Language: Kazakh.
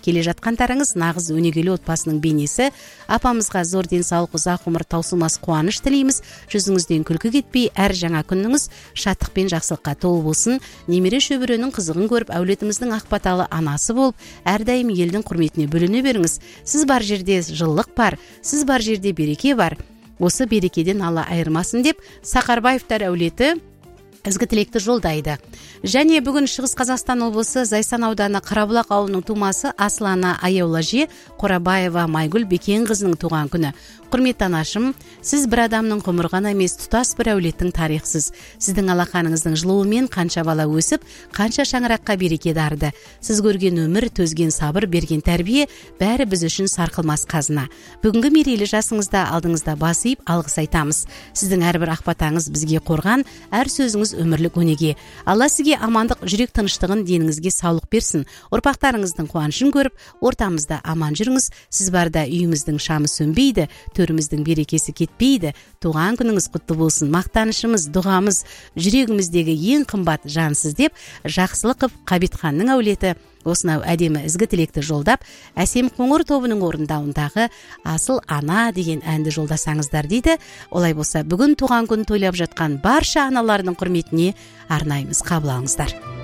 келе жатқандарыңыз нағыз өнегелі отбасының бейнесі. Апамызға зор денсаулық, ұзақ ғұмыр, таусылмас қуаныш тілейміз. Жүзіңізден күлкі кетпей, әр жаңа күніңіз шаттық пен жақсылыққа толы болсын. Немере шөберенің қызығын көріп, әулетіміздің ақбаталы анасы болып, әрдайым елдің құрметіне бөлене беріңіз. Сіз бар жерде жылылық бар, сіз бар жерде береке бар. Осы берекеден Алла айырмасын деп, Сақарбаевтар әулеті ізгі тілекті жолдайды. Және бүгін Шығыс Қазақстан облысы Зайсан ауданы Қарабұлақ ауылының тумасы Аслана Аяулаже Қорабаева Майгүл Бекенқызының туған күні. Құрметті анашым, сіз бір адамның ғұмыры ғана емес, тұтас бір әулеттің тарихсыз. Сіздің алақаныңыздың жылуымен қанша бала өсіп, қанша шаңыраққа береке дарды. Сіз көрген өмір, төзген сабыр, берген тәрбие бәрі біз үшін сарқылмас қазына. Бүгінгі мерейлі жасыңызда алдыңызда бас иіп алғыс айтамыз. Сіздің әрбір ақпатаңыз бізге қорған, әр сөзіңіз өмірлік өнеге. Алла сізге амандық, жүрек тыныштығын, деніңізге саулық берсін. Ұрпақтарыңыздың қуанышын көріп, ортамызда аман жүріңіз. Сіз барда үйіміздің шамы сөнбейді, төріміздің берекесі кетпейді. Туған күніңіз құтты болсын. Мақтанышымыз, дұғамыз, жүрегіміздегі ең қымбат жансыз деп, жақсылықов Қабитханның әулеті осынау әдемі ізгі тілекті жолдап, Әсем Қоңыр тобының орындауындағы Асыл ана деген әнді жолдасаңыздар дейді. Олай болса, бүгін туған күн тойлап жатқан барша аналардың құрметіне арнаймыз, қабыл алыңыздар.